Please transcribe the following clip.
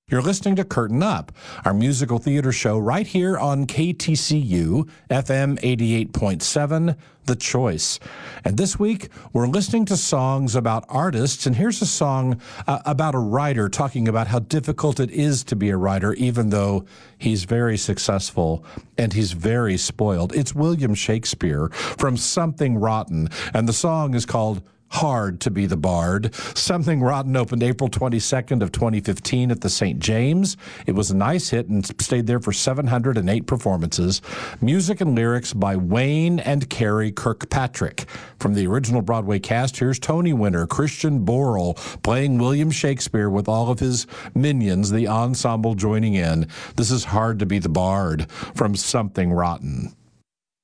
You're listening to Curtain Up, our musical theater show right here on KTCU, FM 88.7, The Choice. And this week, we're listening to songs about artists, and here's a song about a writer talking about how difficult it is to be a writer, even though he's very successful and he's very spoiled. It's William Shakespeare from Something Rotten, and the song is called Hard to Be the Bard. Something Rotten opened April 22nd of 2015 at the St. James. It was a nice hit and stayed there for 708 performances. Music and lyrics by Wayne and Carrie Kirkpatrick. From the original Broadway cast, here's Tony winner Christian Borle playing William Shakespeare with all of his minions, the ensemble joining in. This is Hard to Be the Bard from Something Rotten.